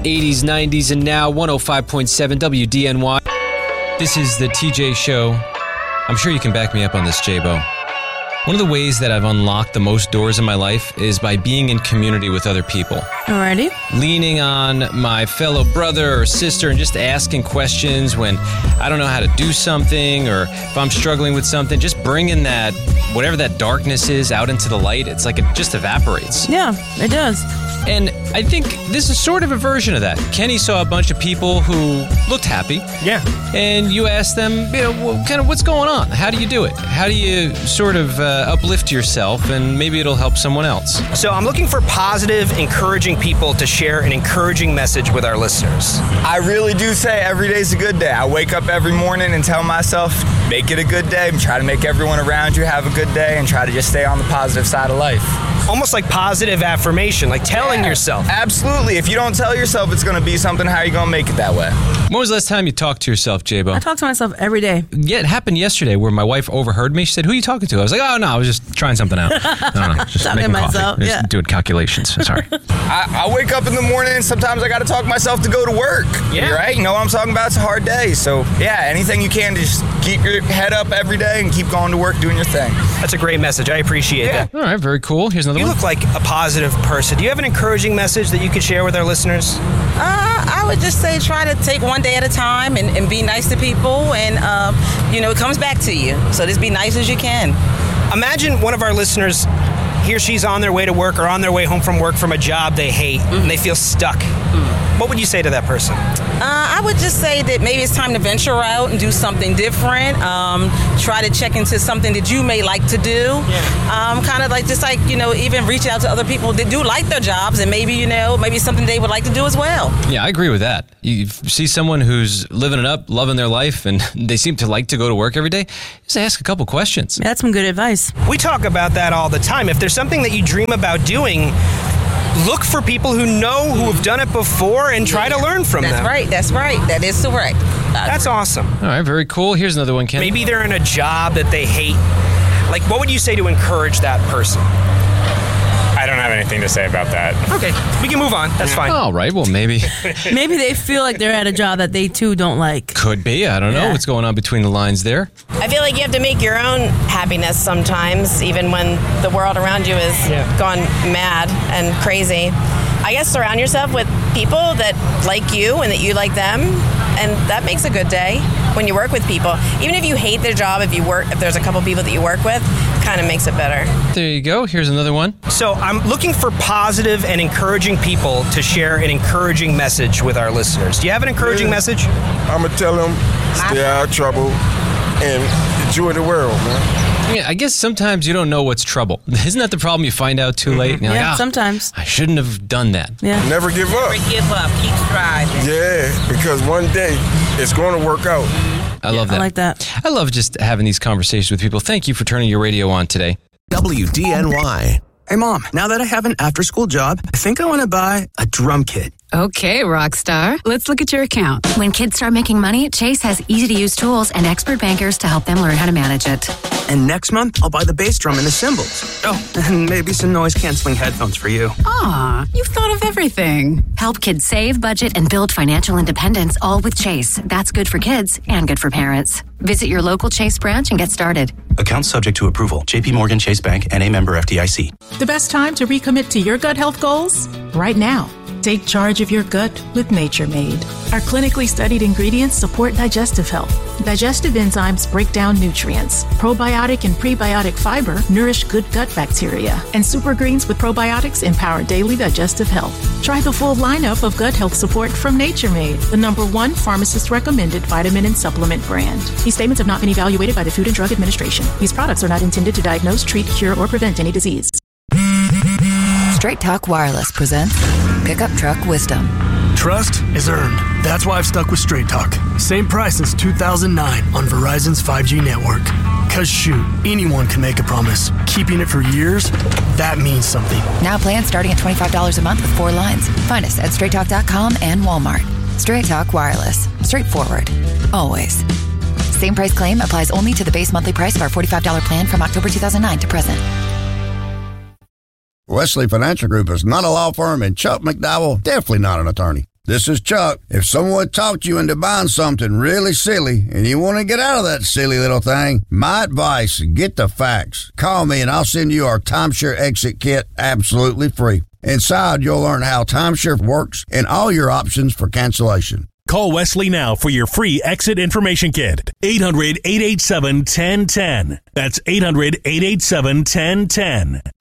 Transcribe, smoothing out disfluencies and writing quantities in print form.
80s, 90s, and now 105.7 WDNY. This is the TJ Show. I'm sure you can back me up on this, J-Bo. One of the ways that I've unlocked the most doors in my life is by being in community with other people. Alrighty. Leaning on my fellow brother or sister and just asking questions when I don't know how to do something, or if I'm struggling with something, just bringing that, whatever that darkness is, out into the light. It's like it just evaporates. Yeah, it does. And I think this is sort of a version of that. Kenny saw a bunch of people who looked happy. Yeah. And you asked them, kind of what's going on? How do you do it? How do you sort of uplift yourself, and maybe it'll help someone else? So I'm looking for positive, encouraging people to share an encouraging message with our listeners. I really do say every day's a good day. I wake up every morning and tell myself, make it a good day, and try to make everyone around you have a good day, and try to just stay on the positive side of life. Almost like positive affirmation, like telling yourself. Absolutely. If you don't tell yourself it's going to be something, how are you going to make it that way? When was the last time you talked to yourself, J-Bo? I talk to myself every day. Yeah, it happened yesterday where my wife overheard me. She said, who are you talking to? I was like, oh, no, I was just trying something out. No, just making coffee. Just doing calculations. Sorry. I wake up in the morning and sometimes I got to talk myself to go to work. Yeah. Right? You know what I'm talking about? It's a hard day. So, yeah, anything you can to just keep your head up every day and keep going to work doing your thing. That's a great message. I appreciate that. All right, very cool. Here's another one. You look like a positive person. Do you have an encouraging message that you could share with our listeners? I would just say try to take one day at a time and be nice to people, and it comes back to you. So just be nice as you can. Imagine one of our listeners, he or she's on their way to work or on their way home from work from a job they hate, and they feel stuck. What would you say to that person? I would just say that maybe it's time to venture out and do something different. Try to check into something that you may like to do. Kind of even reach out to other people that do like their jobs, and maybe something they would like to do as well. Yeah, I agree with that. You see someone who's living it up, loving their life, and they seem to like to go to work every day, just ask a couple questions. That's some good advice. We talk about that all the time. If there's something that you dream about doing, look for people who have done it before and try to learn from them. That's right. That is correct. That's awesome. All right, very cool. Here's another one, Ken. Maybe they're in a job that they hate. Like, what would you say to encourage that person? I don't have anything to say about that. Okay, we can move on. That's fine. All right, well, maybe. Maybe they feel like they're at a job that they, too, don't like. Could be. I don't know what's going on between the lines there. I feel like you have to make your own happiness sometimes, even when the world around you is gone mad and crazy. I guess surround yourself with people that like you and that you like them, and that makes a good day when you work with people. Even if you hate their job, if there's a couple people that you work with, kind of makes it better. There you go. Here's another one. So I'm looking for positive and encouraging people to share an encouraging message with our listeners. Do you have an encouraging message? I'm going to tell them stay out of trouble and enjoy the world, man. Yeah, I guess sometimes you don't know what's trouble. Isn't that the problem? You find out too late. And you're like, sometimes. I shouldn't have done that. Yeah. Never give up. Never give up. Keep striving. Yeah, because one day it's going to work out. I love that. I like that. I love just having these conversations with people. Thank you for turning your radio on today. WDNY. Hey, Mom, now that I have an after-school job, I think I want to buy a drum kit. Okay, Rockstar. Let's look at your account. When kids start making money, Chase has easy-to-use tools and expert bankers to help them learn how to manage it. And next month, I'll buy the bass drum and the cymbals. Oh, and maybe some noise-canceling headphones for you. Aw, you've thought of everything. Help kids save, budget, and build financial independence, all with Chase. That's good for kids and good for parents. Visit your local Chase branch and get started. Account subject to approval. J.P. Morgan Chase Bank and a member FDIC. The best time to recommit to your gut health goals? Right now. Take charge of your gut with Nature Made. Our clinically studied ingredients support digestive health. Digestive enzymes break down nutrients. Probiotic and prebiotic fiber nourish good gut bacteria. And super greens with probiotics empower daily digestive health. Try the full lineup of gut health support from Nature Made, the #1 pharmacist-recommended vitamin and supplement brand. These statements have not been evaluated by the Food and Drug Administration. These products are not intended to diagnose, treat, cure, or prevent any disease. Straight Talk Wireless presents Pickup Truck Wisdom. Trust is earned. That's why I've stuck with Straight Talk. Same price since 2009 on Verizon's 5G network. Cause shoot, anyone can make a promise. Keeping it for years, that means something. Now plans starting at $25 a month with 4 lines. Find us at straighttalk.com and Walmart. Straight Talk Wireless. Straightforward. Always. Same price claim applies only to the base monthly price of our $45 plan from October 2009 to present. Wesley Financial Group is not a law firm, and Chuck McDowell definitely not an attorney. This is Chuck. If someone talked you into buying something really silly and you want to get out of that silly little thing, my advice, get the facts. Call me and I'll send you our timeshare exit kit absolutely free. Inside, you'll learn how timeshare works and all your options for cancellation. Call Wesley now for your free exit information kit. 800-887-1010. That's 800-887-1010.